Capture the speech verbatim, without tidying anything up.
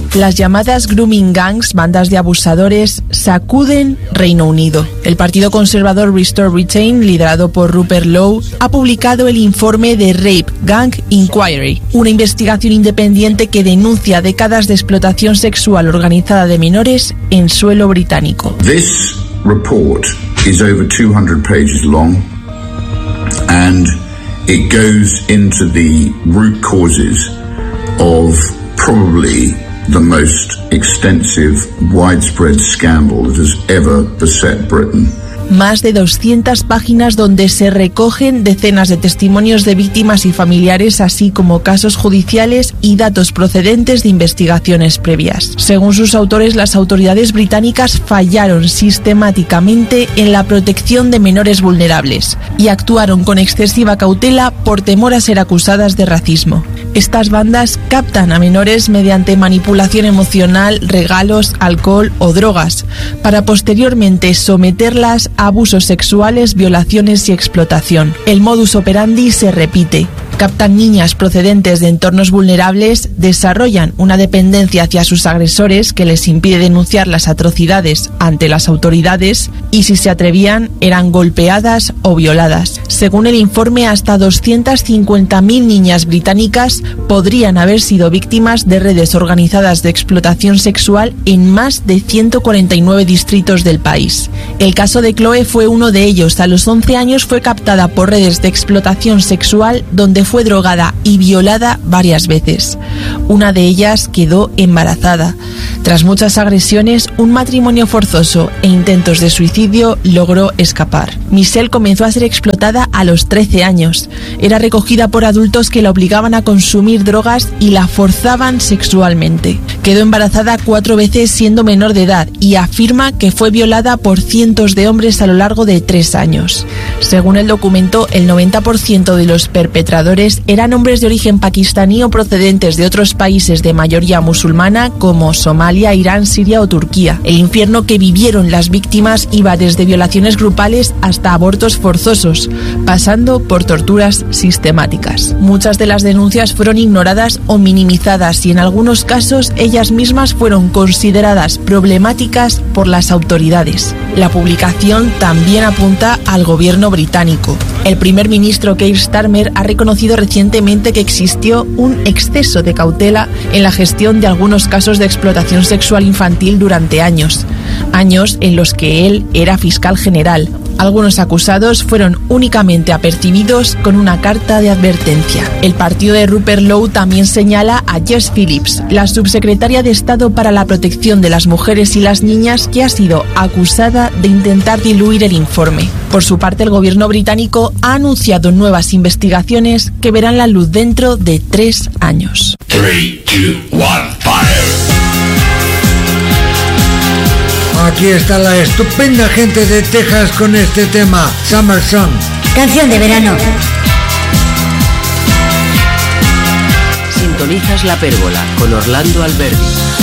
Las llamadas grooming gangs, bandas de abusadores, sacuden Reino Unido. El partido conservador Restore Britain, liderado por Rupert Lowe, ha publicado el informe de Rape Gang Inquiry, una investigación independiente que denuncia décadas de explotación sexual organizada de menores en suelo británico. This report is over two hundred pages long and it goes into the root causes of probably the most extensive, widespread scandal that has ever beset Britain. Más de doscientas páginas donde se recogen decenas de testimonios de víctimas y familiares, así como casos judiciales y datos procedentes de investigaciones previas. Según sus autores, las autoridades británicas fallaron sistemáticamente en la protección de menores vulnerables y actuaron con excesiva cautela por temor a ser acusadas de racismo. Estas bandas captan a menores mediante manipulación emocional, regalos, alcohol o drogas, para posteriormente someterlas a abusos sexuales, violaciones y explotación. El modus operandi se repite. Captan niñas procedentes de entornos vulnerables, desarrollan una dependencia hacia sus agresores que les impide denunciar las atrocidades ante las autoridades y, si se atrevían, eran golpeadas o violadas. Según el informe, hasta doscientas cincuenta mil niñas británicas podrían haber sido víctimas de redes organizadas de explotación sexual en más de ciento cuarenta y nueve distritos del país. El caso de Chloe fue uno de ellos. A los once años fue captada por redes de explotación sexual donde fue drogada y violada varias veces. Una de ellas quedó embarazada. Tras muchas agresiones, un matrimonio forzoso e intentos de suicidio, logró escapar. Michelle comenzó a ser explotada a los trece años. Era recogida por adultos que la obligaban a consumir drogas y la forzaban sexualmente. Quedó embarazada cuatro veces siendo menor de edad y afirma que fue violada por cientos de hombres a lo largo de tres años. Según el documento, el noventa por ciento de los perpetradores eran hombres de origen pakistaní o procedentes de otros países de mayoría musulmana como Somalia, Irán, Siria o Turquía. El infierno que vivieron las víctimas iba desde violaciones grupales hasta abortos forzosos, pasando por torturas sistemáticas. Muchas de las denuncias fueron ignoradas o minimizadas y en algunos casos ellas mismas fueron consideradas problemáticas por las autoridades. La publicación también apunta al gobierno británico. El primer ministro Keir Starmer ha reconocido recientemente que existió un exceso de cautela en la gestión de algunos casos de explotación sexual infantil durante años, años en los que él era fiscal general. Algunos acusados fueron únicamente apercibidos con una carta de advertencia. El partido de Rupert Lowe también señala a Jess Phillips, la subsecretaria de Estado para la Protección de las Mujeres y las Niñas, que ha sido acusada de intentar diluir el informe. Por su parte, el gobierno británico ha anunciado nuevas investigaciones que verán la luz dentro de tres años. tres, dos, uno, fire. Aquí está la estupenda gente de Texas con este tema, Summer Song. Canción de verano. Sintonizas La Pérgola con Orlando Alberdi.